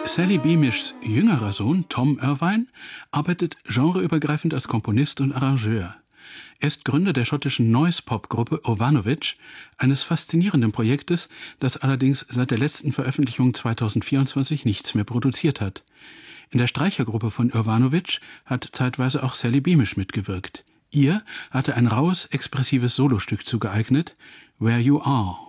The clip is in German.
Sally Beamish jüngerer Sohn, Tom Irvine, arbeitet genreübergreifend als Komponist und Arrangeur. Er ist Gründer der schottischen Noise-Pop-Gruppe Ovanovich, eines faszinierenden Projektes, das allerdings seit der letzten Veröffentlichung 2024 nichts mehr produziert hat. In der Streichergruppe von Ovanovich hat zeitweise auch Sally Beamish mitgewirkt. Ihr hatte ein raues, expressives Solostück zugeeignet, Where You Are.